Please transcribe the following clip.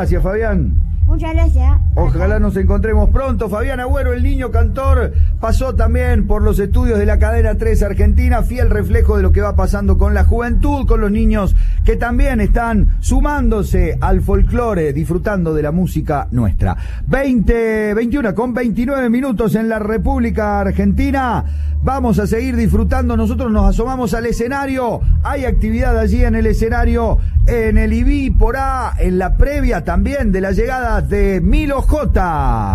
Gracias, Fabián. Muchas gracias. Ojalá nos encontremos pronto. Fabián Agüero, el niño cantor, pasó también por los estudios de la Cadena 3 Argentina, fiel reflejo de lo que va pasando con la juventud, con los niños que también están sumándose al folclore, disfrutando de la música nuestra. 21 con 29 minutos en la República Argentina. Vamos a seguir disfrutando. Nosotros nos asomamos al escenario. Hay actividad allí en el escenario, en el IBI por A, en la previa también de la llegada de Milo J.